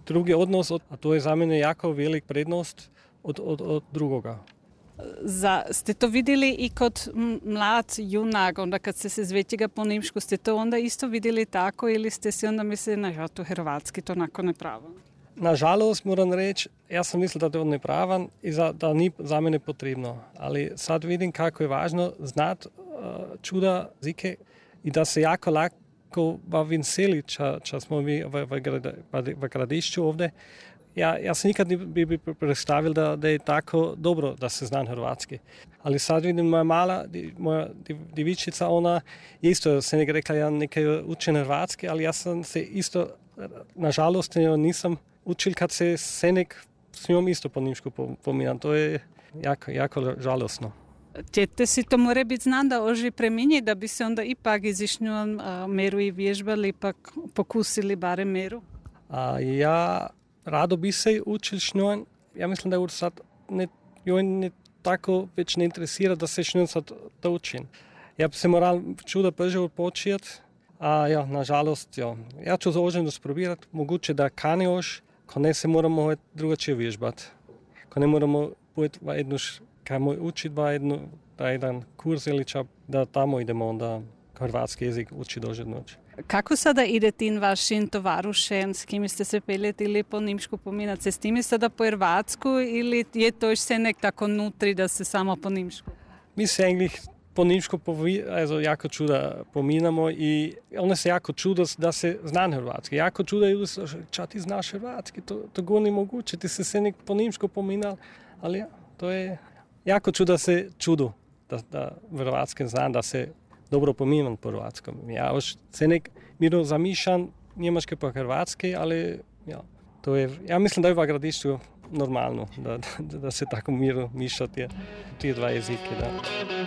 drugi odnos, a to je za mene jako velik prednost od drugoga. Ste to vidjeli i kod mlad junak, onda kad ste se zvetjega po nimšku, ste to onda isto vidjeli tako ili ste si onda mislili, ja, to hrvatski, to onako nepravan? Nažalost, moram reći, ja sam mislio da je to nepravan i da ni za mene potrebno. Ali sad vidim kako je važno znati čuda jezike i da se jako lako veseli, če smo mi v gradišću ovdje. Ja se nikad ne bi predstavil, da je tako dobro, da se zna hrvatski. Ali sad vidim moja djevičica, ona isto se nekaj rekla, ja nekaj učim hrvatski, ali ja sam se isto, nažalost, nisam učil, kad se Senek s njom isto po nimšku pominam. To je jako žalostno. Ćete si to more biti znan da oži preminji, da bi se onda ipak izišnjom meru i vježbali, ipak pokusili barem meru? Ja rado bi se učil s njom. Ja mislim da je sad joj ne tako već ne interesira, da se s njom sad to učim. Ja bi se moral čuda prže početi, a ja, nažalost, ja ću zaožen sprobirati, moguće da kane još, ko ne se moramo drugačije vježbati. Ko ne moramo pojeti jednu kajmo učiti jedan kurs ili da tamo idemo onda hrvatski jezik učiti dođe noć. Kako sada idete in vašim tovarušem, s kim ste se peljetili po nimšku pominati? Se s time sada po hrvatsku ili je to još se nek tako nutri da se samo po nimšku? Mi se eigentlich po nimšku jako čuda pominamo i one se jako čudo da se zna hrvatski. Jako čuda je, ča ti znaš hrvatski, to go ne moguće, ti se nek po nimšku pominal, ali ja, to je jako čuda se čudu da v hrvatskem znam, da se dobro pominam po hrvatskom. Ja už se nek miro zamišljam njemačke po hrvatski, ali to je, ja mislim da je v gradišću normalno, da se tako miro mišati ti dva jezike. Da.